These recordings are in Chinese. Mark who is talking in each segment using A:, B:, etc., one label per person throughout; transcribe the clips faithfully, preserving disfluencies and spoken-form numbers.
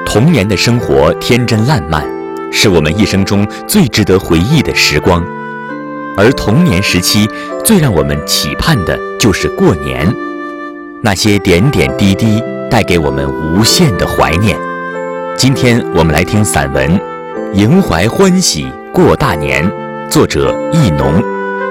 A: 童年的生活天真烂漫，是我们一生中最值得回忆的时光。而童年时期最让我们期盼的就是过年，那些点点滴滴带给我们无限的怀念。今天我们来听散文《迎怀欢喜过大年》，作者易农。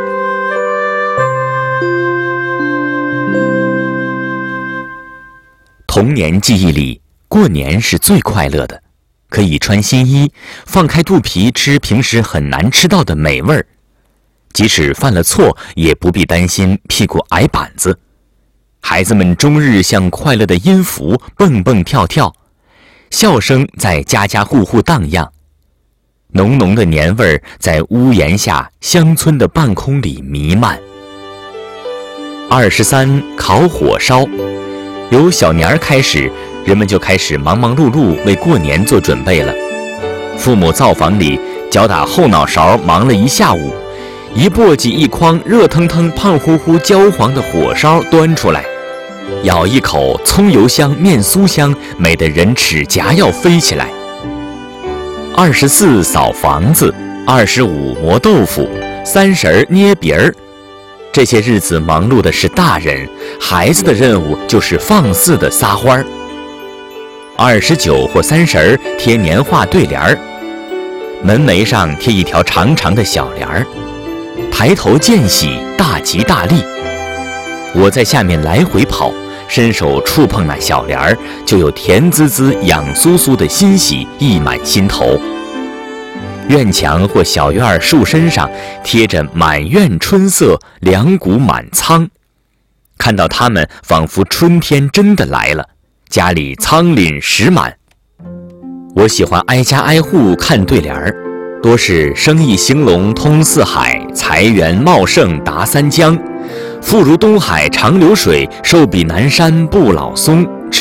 A: 童年记忆里，过年是最快乐的，可以穿新衣，放开肚皮吃平时很难吃到的美味儿。即使犯了错，也不必担心屁股挨板子。孩子们终日像快乐的音符蹦蹦跳跳，笑声在家家户户荡漾，浓浓的年味儿在屋檐下、乡村的半空里弥漫。二十三烤火烧，由小年儿开始，人们就开始忙忙碌碌为过年做准备了。父母灶房里脚打后脑勺忙了一下午，一簸箕一筐热腾腾胖乎乎焦黄的火烧端出来，咬一口葱油香面酥香，美得人齿颊要飞起来。二十四扫房子，二十五磨豆腐，三十儿捏饼儿。这些日子忙碌的是大人，孩子的任务就是放肆的撒欢儿。二十九或三十儿贴年画对联儿，门楣上贴一条长长的小帘儿，抬头见喜，大吉大利。我在下面来回跑，伸手触碰那小帘儿，就有甜滋滋痒酥酥的欣喜溢满心头。院墙或小院树身上贴着满院春色，两谷满仓，看到它们仿佛春天真的来了，家里仓廪实满。我喜欢挨家挨户看对联儿，多是生意兴隆通四海，财源茂盛达三江，富如东海长流水，寿比南山不老松。